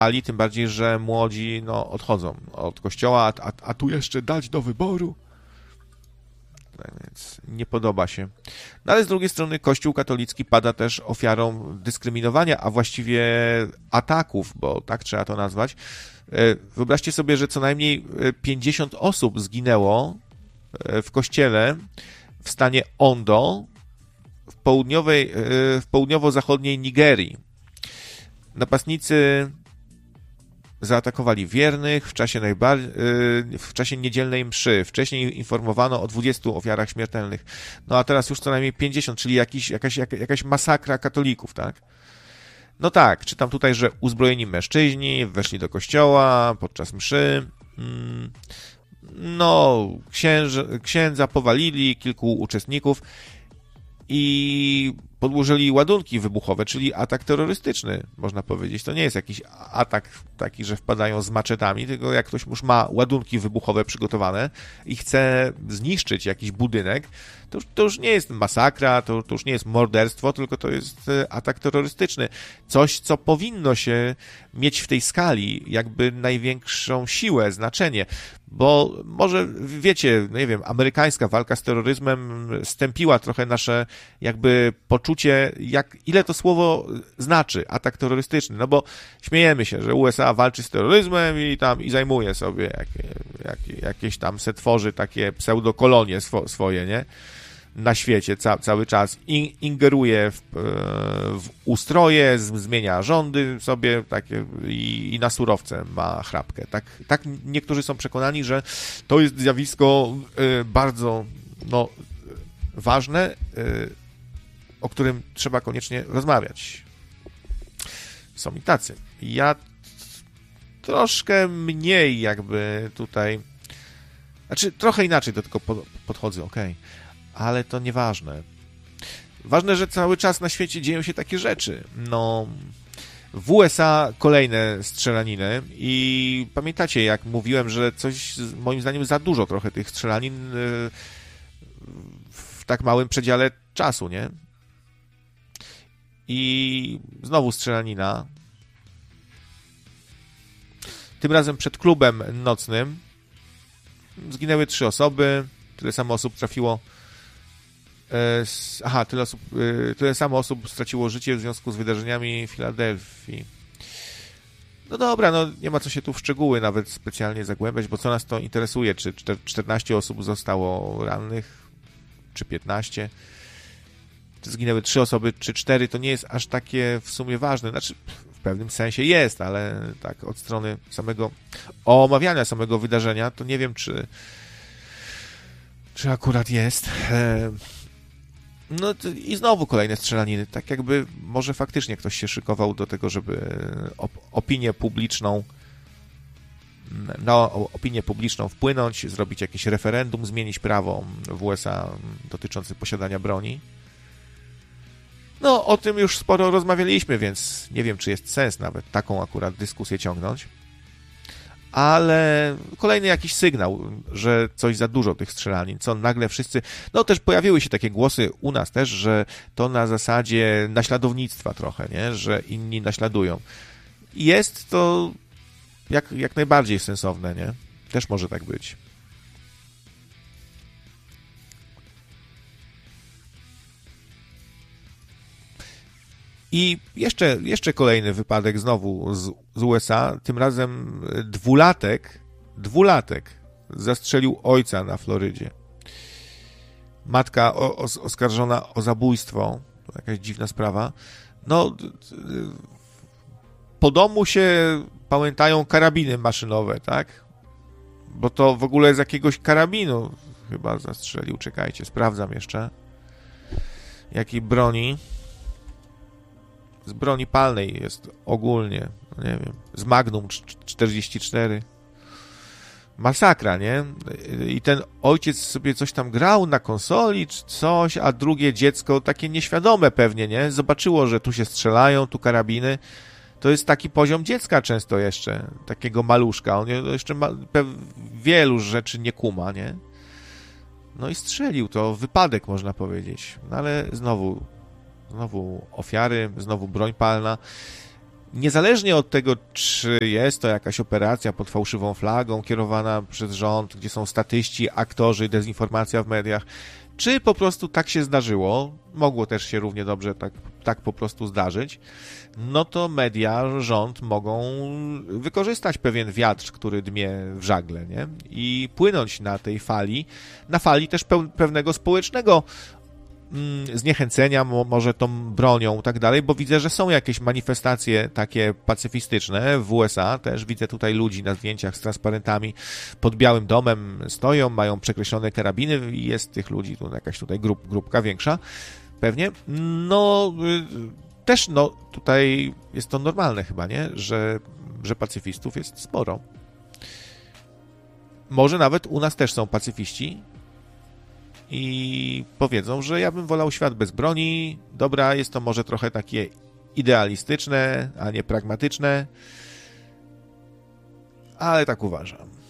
tym bardziej, że młodzi odchodzą od kościoła, a tu jeszcze dać do wyboru. Tak więc nie podoba się. No ale z drugiej strony Kościół katolicki pada też ofiarą dyskryminowania, a właściwie ataków, bo tak trzeba to nazwać. Wyobraźcie sobie, że co najmniej 50 osób zginęło w kościele w stanie Ondo w południowo-zachodniej Nigerii. Napastnicy zaatakowali wiernych w czasie niedzielnej mszy. Wcześniej informowano o 20 ofiarach śmiertelnych. No a teraz już co najmniej 50, czyli jakaś masakra katolików, tak? No tak, czytam tutaj, że uzbrojeni mężczyźni weszli do kościoła podczas mszy. No, księdza powalili, kilku uczestników i podłożyli ładunki wybuchowe, czyli atak terrorystyczny, można powiedzieć. To nie jest jakiś atak taki, że wpadają z maczetami, tylko jak ktoś już ma ładunki wybuchowe przygotowane i chce zniszczyć jakiś budynek, to już nie jest masakra, to już nie jest morderstwo, tylko to jest atak terrorystyczny. Coś, co powinno się mieć w tej skali jakby największą siłę, znaczenie. Bo może wiecie, no nie wiem, amerykańska walka z terroryzmem stępiła trochę nasze jakby poczucie, ile to słowo znaczy, atak terrorystyczny. No bo śmiejemy się, że USA walczy z terroryzmem i zajmuje sobie jakieś tam se tworzy takie pseudokolonie swoje, nie? Na świecie cały czas ingeruje w ustroje, zmienia rządy sobie takie i na surowce ma chrapkę. Tak niektórzy są przekonani, że to jest zjawisko bardzo ważne, o którym trzeba koniecznie rozmawiać. Są i tacy. Ja troszkę mniej jakby tutaj, znaczy trochę inaczej do tego podchodzę, okej. Ale to nieważne. Ważne, że cały czas na świecie dzieją się takie rzeczy. No, w USA kolejne strzelaniny i pamiętacie, jak mówiłem, że coś moim zdaniem za dużo trochę tych strzelanin w tak małym przedziale czasu, nie? I znowu strzelanina. Tym razem przed klubem nocnym. Zginęły 3 osoby. Tyle samo osób trafiło. Tyle samo osób straciło życie w związku z wydarzeniami w Filadelfii. No dobra, nie ma co się tu w szczegóły nawet specjalnie zagłębiać, bo co nas to interesuje, czy 14 osób zostało rannych, czy 15, czy zginęły 3 osoby, czy 4, to nie jest aż takie w sumie ważne, znaczy w pewnym sensie jest, ale tak od strony omawiania samego wydarzenia, to nie wiem, czy akurat jest. No i znowu kolejne strzelaniny. Tak jakby może faktycznie ktoś się szykował do tego, żeby na opinię publiczną wpłynąć, zrobić jakieś referendum, zmienić prawo w USA dotyczące posiadania broni. No, o tym już sporo rozmawialiśmy, więc nie wiem, czy jest sens nawet taką akurat dyskusję ciągnąć. Ale kolejny jakiś sygnał, że coś za dużo tych strzelanin, co nagle wszyscy... No też pojawiły się takie głosy u nas też, że to na zasadzie naśladownictwa trochę, nie? Że inni naśladują. Jest to jak najbardziej sensowne, nie? Też może tak być. I jeszcze kolejny wypadek znowu z USA, tym razem dwulatek zastrzelił ojca na Florydzie. Matka oskarżona o zabójstwo, to jakaś dziwna sprawa. No, po domu się pamiętają karabiny maszynowe, tak? Bo to w ogóle z jakiegoś karabinu chyba zastrzelił, czekajcie, sprawdzam jeszcze. Jakiej broni? Z broni palnej jest ogólnie, nie wiem, z Magnum 44. Masakra, nie? I ten ojciec sobie coś tam grał na konsoli czy coś, a drugie dziecko, takie nieświadome pewnie, nie? Zobaczyło, że tu się strzelają, tu karabiny. To jest taki poziom dziecka często jeszcze, takiego maluszka. On jeszcze wielu rzeczy nie kuma, nie? No i strzelił, to wypadek można powiedzieć. No ale znowu ofiary, znowu broń palna. Niezależnie od tego, czy jest to jakaś operacja pod fałszywą flagą kierowana przez rząd, gdzie są statyści, aktorzy, dezinformacja w mediach, czy po prostu tak się zdarzyło, mogło też się równie dobrze tak po prostu zdarzyć, no to media, rząd mogą wykorzystać pewien wiatr, który dmie w żagle, nie? I płynąć na tej fali, na fali też pewnego społecznego zniechęcenia może tą bronią i tak dalej, bo widzę, że są jakieś manifestacje takie pacyfistyczne w USA, też widzę tutaj ludzi na zdjęciach z transparentami pod Białym Domem stoją, mają przekreślone karabiny i jest tych ludzi, tu jakaś tutaj grupka większa, pewnie. No, też tutaj jest to normalne chyba, nie? Że pacyfistów jest sporo. Może nawet u nas też są pacyfiści, i powiedzą, że ja bym wolał świat bez broni. Dobra, jest to może trochę takie idealistyczne, a nie pragmatyczne, ale tak uważam.